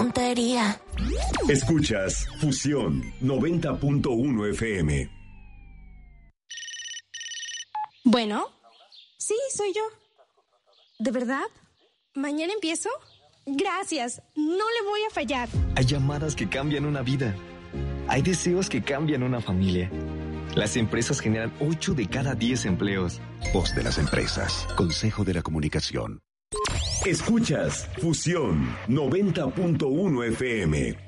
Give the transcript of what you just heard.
tontería. Escuchas Fusión 90.1 FM. Bueno, sí, soy yo. ¿De verdad? ¿Mañana empiezo? Gracias, no le voy a fallar. Hay llamadas que cambian una vida. Hay deseos que cambian una familia. Las empresas generan 8 de cada 10 empleos. Voz de las empresas. Consejo de la Comunicación. Escuchas Fusión 90.1 FM.